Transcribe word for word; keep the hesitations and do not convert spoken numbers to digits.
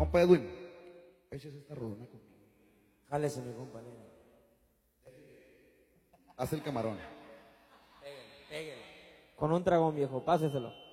Compa Edwin, échese esta rodona conmigo. Jálese, mi compa, nene. Haz el camarón. Pégale, pégale. Con un dragón, viejo, páseselo.